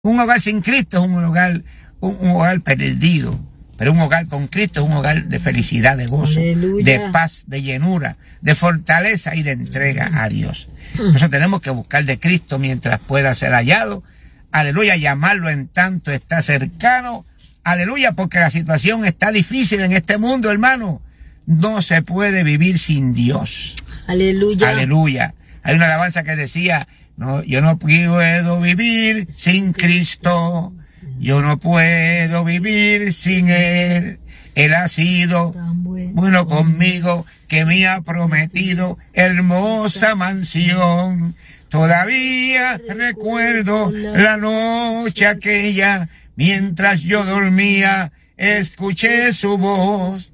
Un hogar sin Cristo es un hogar perdido. Pero un hogar con Cristo es un hogar de felicidad, de gozo, aleluya, de paz, de llenura, de fortaleza y de entrega a Dios. Por eso tenemos que buscar de Cristo mientras pueda ser hallado. Aleluya, llamarlo en tanto está cercano. Aleluya, porque la situación está difícil en este mundo, hermano. No se puede vivir sin Dios. Aleluya. Aleluya. Hay una alabanza que decía, no, yo no puedo vivir sin Cristo. Yo no puedo vivir sin Él. Él ha sido bueno conmigo, que me ha prometido hermosa mansión. Todavía recuerdo la noche aquella, mientras yo dormía, escuché su voz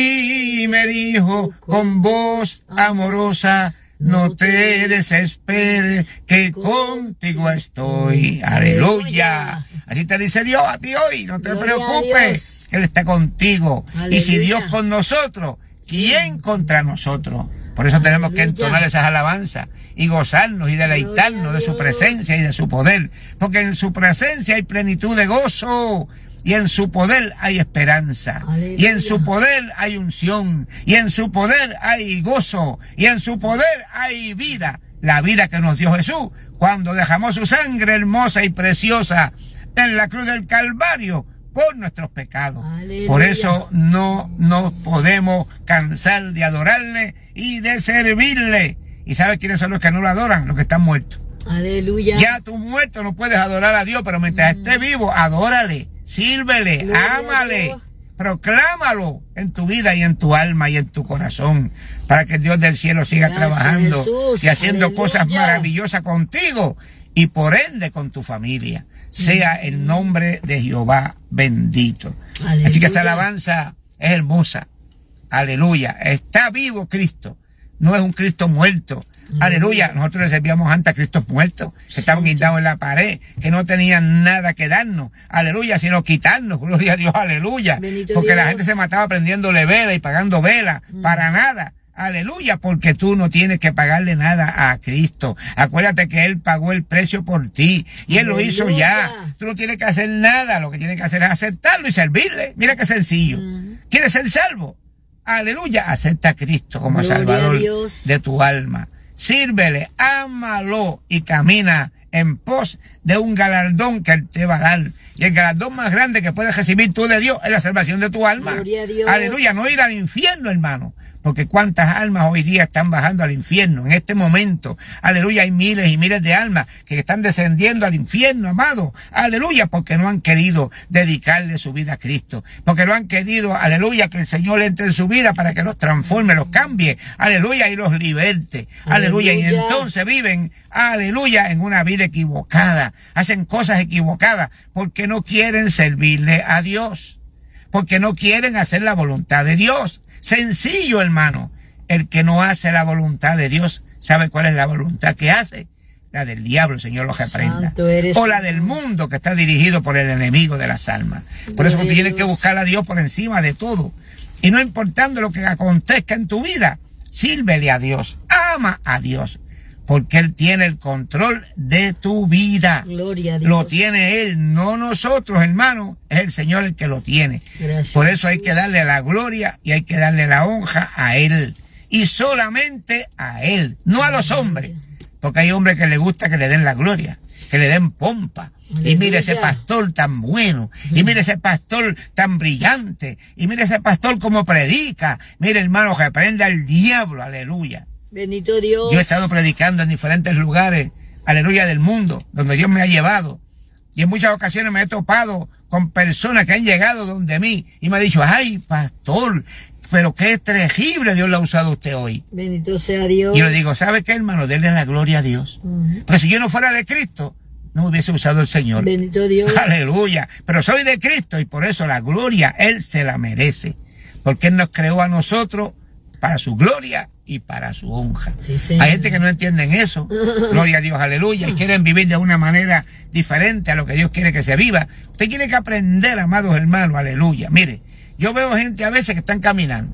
y me dijo con voz amorosa, no te desesperes, que contigo estoy. Aleluya. Así te dice Dios a ti hoy, no te preocupes, que Él está contigo. Aleluya. Y si Dios con nosotros, ¿quién contra nosotros? Por eso tenemos que entonar esas alabanzas y gozarnos y deleitarnos de su presencia y de su poder. Porque en su presencia hay plenitud de gozo. Y en su poder hay esperanza. Aleluya. Y en su poder hay unción. Y en su poder hay gozo. Y en su poder hay vida. La vida que nos dio Jesús cuando dejamos su sangre hermosa y preciosa en la cruz del Calvario por nuestros pecados. Aleluya. Por eso no nos podemos cansar de adorarle y de servirle. ¿Y sabes quiénes son los que no lo adoran? Los que están muertos. Aleluya. Ya tú muerto no puedes adorar a Dios, pero mientras esté vivo, adórale, sírvele, gloria, ámale, proclámalo en tu vida y en tu alma y en tu corazón, para que el Dios del cielo siga gracias, trabajando Jesús. Y haciendo aleluya. Cosas maravillosas contigo y por ende con tu familia. Sea el nombre de Jehová bendito. Aleluya. Así que esta alabanza es hermosa. Aleluya. Está vivo Cristo. No es un Cristo muerto. Aleluya. Nosotros le servíamos antes a Cristos muertos, que estaban guindados en la pared, que no tenían nada que darnos. Aleluya, sino quitarnos. Gloria a Dios, aleluya. Bendito porque Dios. La gente se mataba prendiéndole vela y pagando vela. Para nada. Aleluya, porque tú no tienes que pagarle nada a Cristo. Acuérdate que Él pagó el precio por ti y Él aleluya. Lo hizo ya. Tú no tienes que hacer nada, lo que tienes que hacer es aceptarlo y servirle. Mira qué sencillo. ¿Quieres ser salvo? Aleluya, acepta a Cristo como gloria Salvador de tu alma. Sírvele, ámalo y camina en pos de un galardón que Él te va a dar. Y el galardón más grande que puedes recibir tú de Dios es la salvación de tu alma. Aleluya, no ir al infierno, hermano. Porque cuántas almas hoy día están bajando al infierno en este momento. Aleluya, hay miles y miles de almas que están descendiendo al infierno, amado. Aleluya, porque no han querido dedicarle su vida a Cristo. Porque no han querido, aleluya, que el Señor entre en su vida para que los transforme, los cambie. Aleluya, y los liberte. Aleluya, y entonces viven, aleluya, en una vida equivocada. Hacen cosas equivocadas porque no quieren servirle a Dios. Porque no quieren hacer la voluntad de Dios. Sencillo, hermano. El que no hace la voluntad de Dios, ¿sabe cuál es la voluntad que hace? La del diablo, el Señor lo reprenda. O la del mundo que está dirigido por el enemigo de las almas. Por eso tú tienes que buscar a Dios por encima de todo. Y no importando lo que acontezca en tu vida, sírvele a Dios. Ama a Dios. Porque Él tiene el control de tu vida. Gloria a Dios. Lo tiene Él, no nosotros, hermano. Es el Señor el que lo tiene. Gracias, por eso hay que darle la gloria y hay que darle la honra a Él. Y solamente a Él, no a los hombres. Porque hay hombres que les gusta que le den la gloria, que le den pompa. Aleluya. Y mire ese pastor tan bueno, y mire ese pastor tan brillante, y mire ese pastor como predica. Mire, hermano, reprenda al diablo, aleluya. Bendito Dios. Yo he estado predicando en diferentes lugares, aleluya, del mundo, donde Dios me ha llevado. Y en muchas ocasiones me he topado con personas que han llegado donde mí y me han dicho, ay, pastor, pero qué terrible Dios lo ha usado a usted hoy. Bendito sea Dios. Y yo le digo, ¿sabe qué, hermano? Denle la gloria a Dios. Porque si yo no fuera de Cristo, no me hubiese usado el Señor. Bendito Dios. Aleluya. Pero soy de Cristo y por eso la gloria Él se la merece. Porque Él nos creó a nosotros para su gloria y para su honra. Sí, hay gente que no entienden eso. Gloria a Dios, aleluya. Y quieren vivir de una manera diferente a lo que Dios quiere que se viva. Usted tiene que aprender, amados hermanos, aleluya. Mire, yo veo gente a veces que están caminando.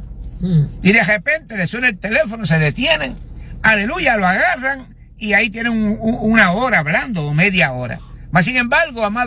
Y de repente le suena el teléfono, se detienen. Aleluya, lo agarran y ahí tienen una hora hablando o media hora. Mas sin embargo, amado